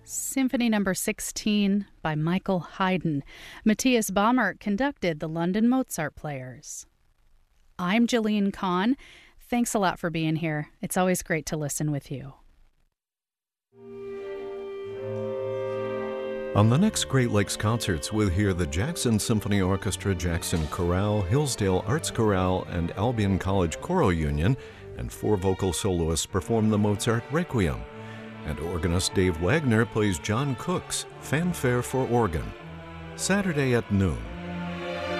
Symphony No. 16 by Michael Haydn. Matthias Baumert conducted the London Mozart Players. I'm Jillian Kahn. Thanks a lot for being here. It's always great to listen with you. On the next Great Lakes Concerts, we'll hear the Jackson Symphony Orchestra, Jackson Chorale, Hillsdale Arts Chorale, and Albion College Choral Union, and 4 vocal soloists perform the Mozart Requiem. And organist Dave Wagner plays John Cook's Fanfare for Organ. Saturday at noon.